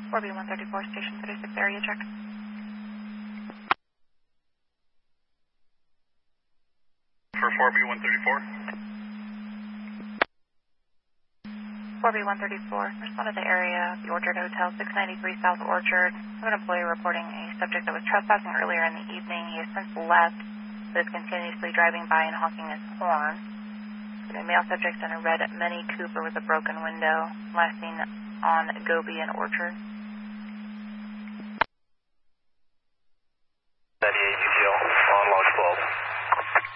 4B134, Station 36, area check. For 4B134? 4B134, respond to the area, the Orchard Hotel, 693 South Orchard. I have an employee reporting a subject that was trespassing earlier in the evening. He has since left, but is continuously driving by and honking his horn. A male subject in a red Mini Cooper with a broken window, last seen on Gobi and Orchard. 98.